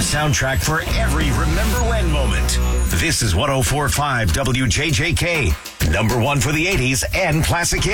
soundtrack for every Remember When moment. This is 104.5 WJJK, number one for the 80s and classic hits.